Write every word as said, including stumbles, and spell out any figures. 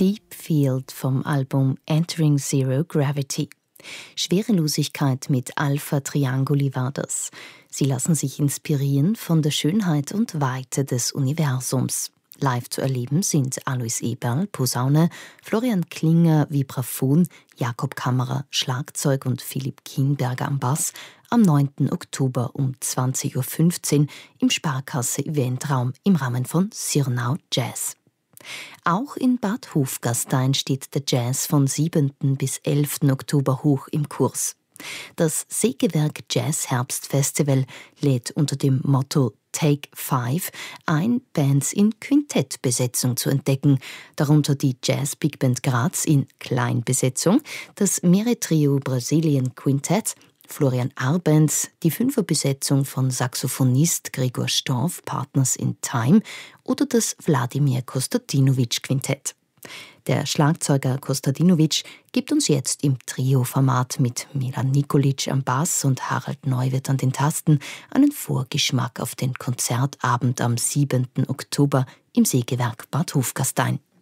Deep Field vom Album Entering Zero Gravity. Schwerelosigkeit mit Alpha Trianguli war das. Sie lassen sich inspirieren von der Schönheit und Weite des Universums. Live zu erleben sind Alois Eberl, Posaune, Florian Klinger, Vibraphon, Jakob Kammerer, Schlagzeug und Philipp Kienberger am Bass am neunten Oktober um zwanzig Uhr fünfzehn im Sparkasse-Eventraum im Rahmen von Sirnau Jazz. Auch in Bad Hofgastein steht der Jazz von siebten bis elften Oktober hoch im Kurs. Das Sägewerk Jazz Herbstfestival lädt unter dem Motto Take Five ein, Bands in Quintettbesetzung zu entdecken, darunter die Jazz Big Band Graz in Kleinbesetzung, das Meretrio Brazilian Quintett, Florian Arbenz, die Fünferbesetzung von Saxophonist Gregor Storff, Partners in Time, oder das Wladimir Kostadinovic Quintett. Der Schlagzeuger Kostadinovic gibt uns jetzt im Trio-Format mit Milan Nikolic am Bass und Harald Neuwirth an den Tasten einen Vorgeschmack auf den Konzertabend am siebten Oktober im Sägewerk Bad Hofgastein.